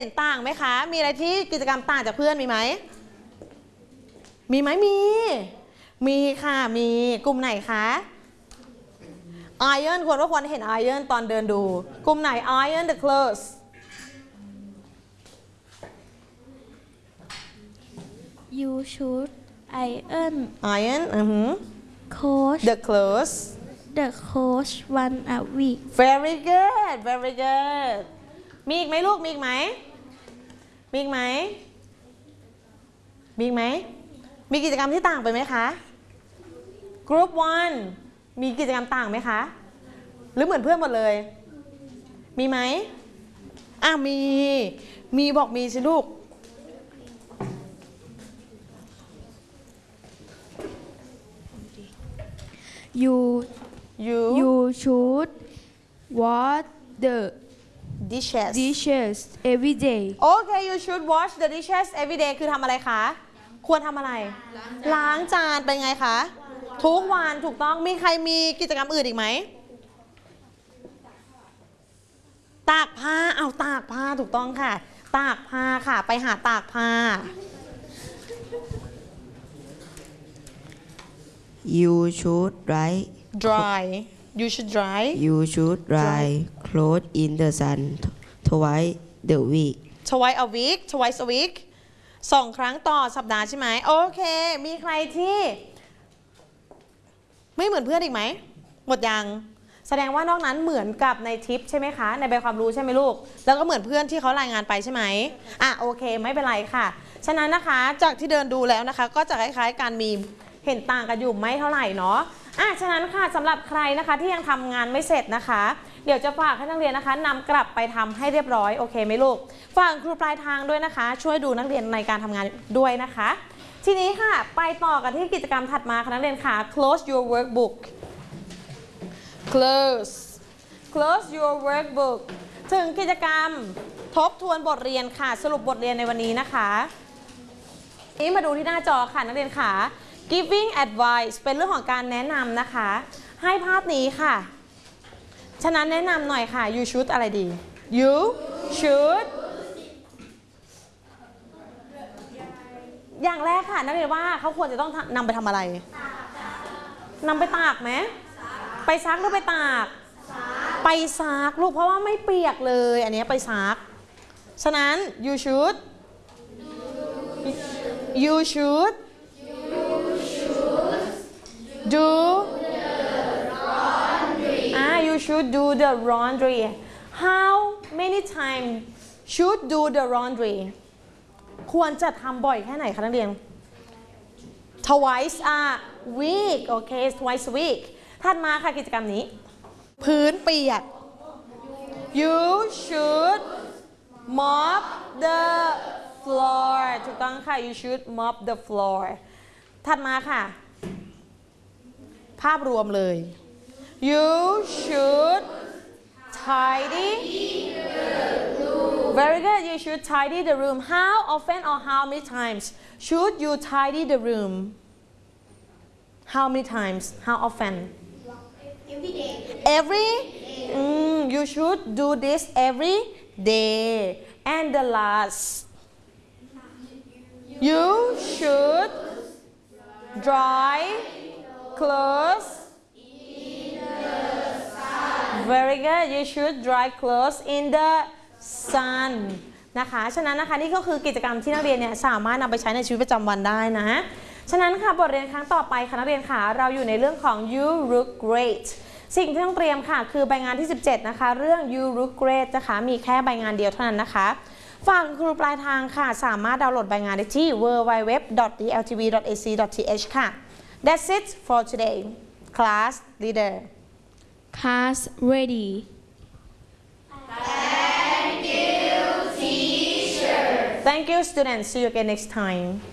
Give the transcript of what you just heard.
เห็นต่างไหมคะมีอะไรที่กิจกรรมต่างจากเพื่อนมีไหมมีค่ะมีกลุ่มไหนคะiron ควรเห็น iron ตอนเดินดูกลุ่มไหน iron the clothes You should iron the clothes the clothes once a week. very good มีอีกไหมลูกมีอีกไหมมีกิจกรรมที่ต่างไปไหมคะ Group 1มีกิจกรรมต่างไหมคะหรือเหมือนเพื่อนหมดเลยมีไหมมีบอกมีสิลูก You should wash the dishes every day. Okay you should wash the dishes every day คือทำอะไรคะควรทำอะไรล้างจานเป็นไงคะทุกวันถูกต้องมีใครมีกิจกรรมอื่นอีกไหมตากผ้าตากผ้าถูกต้องค่ะตากผ้าค่ะไปหาตากผ้า You should dry You should dry clothes in the sun twice a week twice a week 2 ครั้งต่อสัปดาห์ใช่ไหมโอเคมีใครที่ไม่เหมือนเพื่อนอีกไหมหมดยังแสดงว่านอกนั้นเหมือนกับในทิปใช่ไหมคะในใบความรู้ใช่ไหมลูกแล้วก็เหมือนเพื่อนที่เขารายงานไปใช่ไหมโอเคไม่เป็นไรค่ะฉะนั้นนะคะจากที่เดินดูแล้วนะคะก็จะคล้ายๆการมีเห็นต่างกันอยู่ไม่เท่าไหร่เนาะฉะนั้นค่ะสำหรับใครนะคะที่ยังทำงานไม่เสร็จนะคะเดี๋ยวจะฝากให้นักเรียนนะคะนำกลับไปทำให้เรียบร้อยโอเคไหมลูกฝากครูปลายทางด้วยนะคะช่วยดูนักเรียนในการทำงานด้วยนะคะทีนี้ค่ะไปต่อกันที่กิจกรรมถัดมาค่ะนักเรียนค่ะ close your workbook close your workbook ถึงกิจกรรมทบทวนบทเรียนค่ะสรุปบทเรียนในวันนี้นะคะนี้มาดูที่หน้าจอค่ะนักเรียนค่ะ giving advice เป็นเรื่องของการแนะนำนะคะให้ภาพนี้ค่ะฉะนั้นแนะนำหน่อยค่ะ you should อะไรดี you should อย่างแรกค่ะนักเรียนว่าเขาควรจะต้องนำไปทำอะไรนำไปตากไหมไปซักหรือไปตากไปซักลูกเพราะว่าไม่เปียกเลยอันนี้ไปซักฉะนั้น you should do you should do the laundry how many times should do the laundry ควรจะทำบ่อยแค่ไหนคะนักเรียน twice a week โอเค twice a week ถัดมาค่ะกิจกรรมนี้พื้นเปียก you should mop the floor ถูกต้องค่ะ you should mop the floor ถัดมาค่ะภาพรวมเลย you should tidy very good you should tidy the room how often or how many times should you tidy the room how many times how often every you should do this every day and the last you should dry clothes very good you should dry clothes in the sun นะคะฉะนั้นนะคะนี่ก็คือกิจกรรมที่นักเรียนเนี่ยสามารถนำไปใช้ในชีวิตประจำวันได้นะฉะนั้นค่ะบทเรียนครั้งต่อไปค่ะนักเรียนค่ะเราอยู่ในเรื่องของ you look great สิ่งที่ต้องเตรียมค่ะคือใบงานที่17นะคะเรื่อง you look great นะคะมีแค่ใบงานเดียวเท่านั้นนะคะฝั่งครูปลายทางค่ะสามารถดาวน์โหลดใบงานได้ที่ www.dltv.ac.th ค่ะ That's it for today class leader Class ready. Thank you students see you again next time